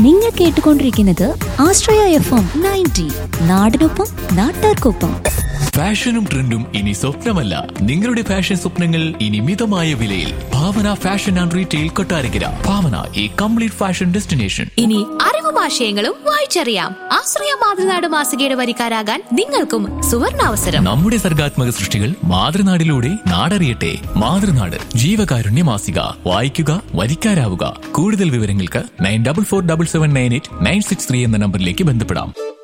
നിങ്ങൾ കേട്ടുകൊണ്ടിരിക്കുന്നത് ആശ്രയ FM 90, നാടിനൊപ്പം നാട്ടാർക്കൊപ്പം. ഫാഷനും ട്രെൻഡും ഇനി സ്വപ്നമല്ല, നിങ്ങളുടെ ഫാഷൻ സ്വപ്നങ്ങൾ ഇനി മിതമായ വിലയിൽ. ഭാവന ഫാഷൻ ആൻഡ് റീറ്റെയിൽ കൊട്ടാരക്കര. ഭാവന, ഈ കംപ്ലീറ്റ് ഫാഷൻ ഡെസ്റ്റിനേഷൻ. ഇനി അറിവും ആശയങ്ങളും വായിച്ചറിയാം. ആശ്രയ മാതൃനാട് മാസികയുടെ വരിക്കാരാകാൻ നിങ്ങൾക്കും സുവർണാവസരം. നമ്മുടെ സർഗാത്മക സൃഷ്ടികൾ മാതൃനാടിലൂടെ നാടറിയട്ടെ. മാതൃനാട് ജീവകാരുണ്യ മാസിക. വായിക്കുക, വരിക്കാരാവുക. കൂടുതൽ വിവരങ്ങൾക്ക് 94477896 എന്ന നമ്പറിലേക്ക് ബന്ധപ്പെടാം.